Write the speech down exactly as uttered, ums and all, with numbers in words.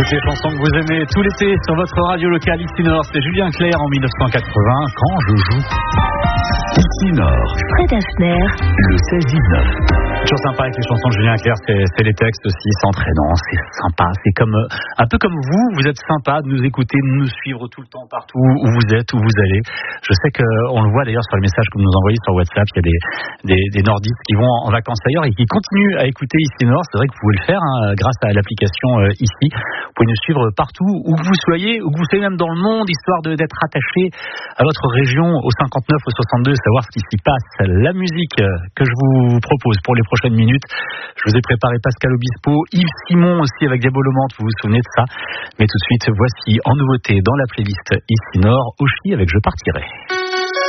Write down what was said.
toutes les chansons que vous aimez tout l'été sur votre radio locale ici Nord. C'est Julien Clerc en mille neuf cent quatre-vingts, Quand je joue. Ici Nord, Fred Asner, le seize dix-neuf. Toujours sympa avec les chansons de Julien Clerc, c'est, c'est les textes aussi, c'est entraînant, c'est sympa, c'est comme un peu comme vous, vous êtes sympa de nous écouter, de nous suivre tout le temps partout où vous êtes, où vous allez. Je sais qu'on le voit d'ailleurs sur les messages que vous nous envoyez sur WhatsApp, il y a des, des, des nordistes qui vont en vacances ailleurs et qui continuent à écouter Ici Nord. C'est vrai que vous pouvez le faire hein, grâce à l'application euh, ici. Vous pouvez nous suivre partout où que vous soyez, où que vous soyez même dans le monde, histoire de, d'être attaché à votre région au cinquante-neuf, au soixante-deux, savoir ce qui s'y passe. La musique que je vous propose pour les prochaines minutes, je vous ai préparé Pascal Obispo, Yves Simon aussi avec Diabolomante, vous vous souvenez de ça. Mais tout de suite, voici en nouveauté dans la playlist Ici Nord, Oshi avec Je partirai.